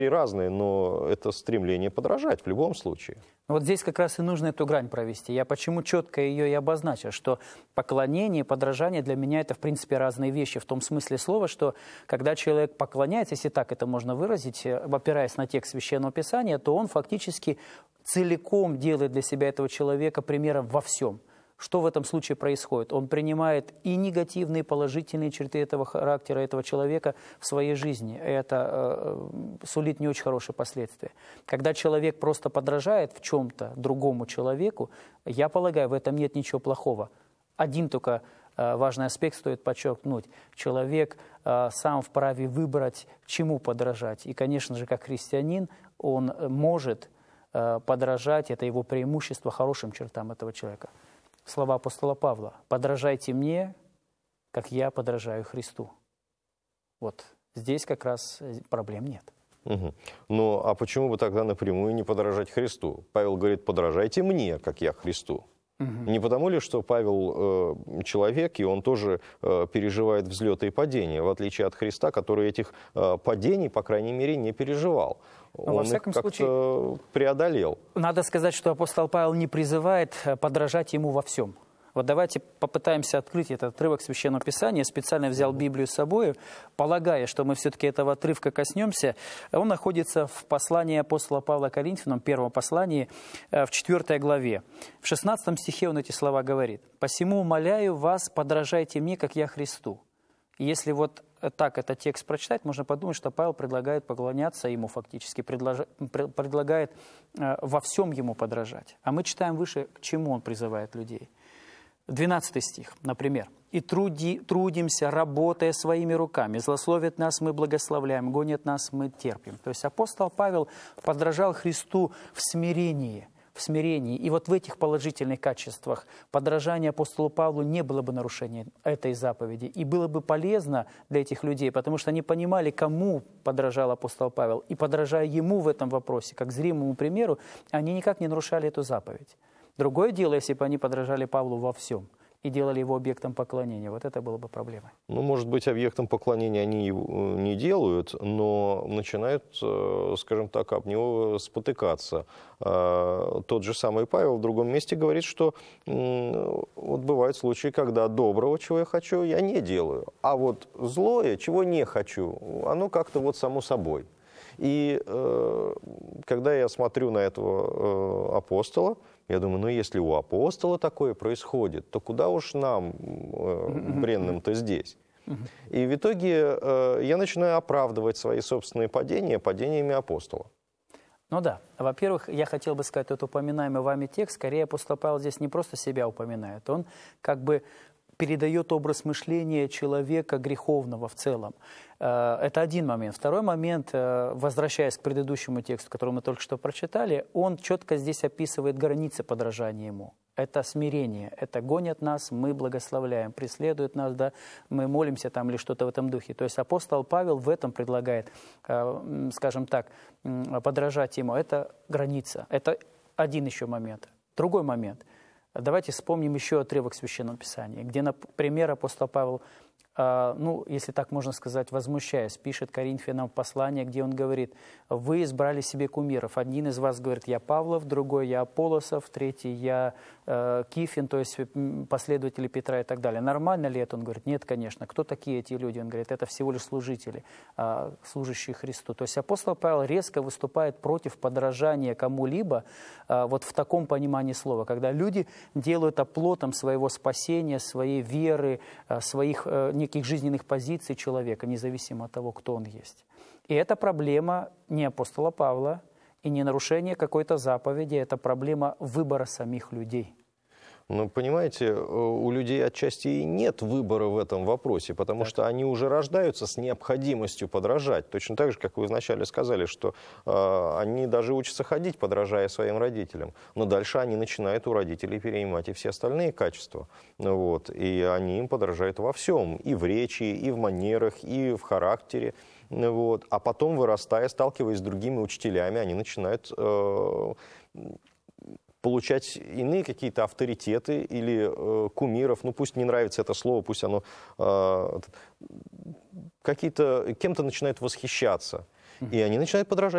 И разные, но это стремление подражать в любом случае. Вот здесь как раз и нужно эту грань провести. Я почему четко ее и обозначил, что поклонение и подражание для меня это в принципе разные вещи, в том смысле слова, что когда человек поклоняется, если так это можно выразить, опираясь на текст Священного Писания, то он фактически целиком делает для себя этого человека примером во всем. Что в этом случае происходит? Он принимает и негативные, и положительные черты этого характера, этого человека в своей жизни. Это сулит не очень хорошие последствия. Когда человек просто подражает в чем-то другому человеку, я полагаю, в этом нет ничего плохого. Один только важный аспект стоит подчеркнуть. Человек сам вправе выбрать, чему подражать. И, конечно же, как христианин, он может подражать, это его преимущество, хорошим чертам этого человека. Слова апостола Павла: «Подражайте мне, как я подражаю Христу». Вот здесь как раз проблем нет. Угу. Ну, а почему бы тогда напрямую не подражать Христу? Павел говорит: «Подражайте мне, как я Христу». Не потому ли, что Павел человек, и он тоже переживает взлеты и падения, в отличие от Христа, который этих падений, по крайней мере, не переживал. Но он их как-то преодолел. Надо сказать, что апостол Павел не призывает подражать ему во всем. Вот давайте попытаемся открыть этот отрывок Священного Писания. Я специально взял Библию с собой, полагая, что мы все-таки этого отрывка коснемся. Он находится в послании апостола Павла Коринфянам, первом послании, в 4 главе. В 16 стихе он эти слова говорит: «Посему умоляю вас, подражайте мне, как я Христу». И если вот так этот текст прочитать, можно подумать, что Павел предлагает поклоняться ему фактически, предлагает во всем ему подражать. А мы читаем выше, к чему он призывает людей. 12 стих, например. «И трудимся, работая своими руками. Злословят нас, мы благословляем, гонят нас, мы терпим». То есть апостол Павел подражал Христу в смирении. И вот в этих положительных качествах подражания апостолу Павлу не было бы нарушения этой заповеди. И было бы полезно для этих людей, потому что они понимали, кому подражал апостол Павел. И подражая ему в этом вопросе, как зримому примеру, они никак не нарушали эту заповедь. Другое дело, если бы они подражали Павлу во всем и делали его объектом поклонения. Вот это было бы проблемой. Ну, может быть, объектом поклонения они не делают, но начинают, скажем так, об него спотыкаться. Тот же самый Павел в другом месте говорит, что вот бывают случаи, когда доброго, чего я хочу, я не делаю. А вот злое, чего не хочу, оно как-то вот само собой. И когда я смотрю на этого апостола, я думаю, ну если у апостола такое происходит, то куда уж нам, бренным-то здесь? И в итоге я начинаю оправдывать свои собственные падения падениями апостола. Ну да. Во-первых, я хотел бы сказать, тот упоминаемый вами текст, скорее апостол Павел здесь не просто себя упоминает, он как бы передает образ мышления человека греховного в целом. Это один момент. Второй момент, возвращаясь к предыдущему тексту, который мы только что прочитали, он четко здесь описывает границы подражания ему. Это смирение, это гонят нас, мы благословляем, преследуют нас, да, мы молимся там или что-то в этом духе. То есть апостол Павел в этом предлагает, скажем так, подражать ему. Это граница. Это один еще момент. Другой момент. Давайте вспомним еще отрывок Священного Писания, где, например, апостол Павел, ну, если так можно сказать, возмущаясь, пишет Коринфянам послание, где он говорит: «Вы избрали себе кумиров. Один из вас говорит: я Павлов, другой: я Аполлосов, третий: я Кифин», то есть последователи Петра и так далее. Нормально ли это? Он говорит: нет, конечно. Кто такие эти люди? Он говорит: это всего лишь служители, служащие Христу. То есть апостол Павел резко выступает против подражания кому-либо вот в таком понимании слова, когда люди делают оплотом своего спасения, своей веры, своих неких жизненных позиций человека, независимо от того, кто он есть. И это проблема не апостола Павла и не нарушение какой-то заповеди, это проблема выбора самих людей. Ну, понимаете, у людей отчасти и нет выбора в этом вопросе, потому что они уже рождаются с необходимостью подражать. Точно так же, как вы вначале сказали, что они даже учатся ходить, подражая своим родителям. Но дальше они начинают у родителей перенимать и все остальные качества. Вот. И они им подражают во всем. И в речи, и в манерах, и в характере. Вот. А потом, вырастая, сталкиваясь с другими учителями, они начинают получать иные какие-то авторитеты или кумиров, ну пусть не нравится это слово, пусть оно кем-то начинает восхищаться, и они начинают подражать.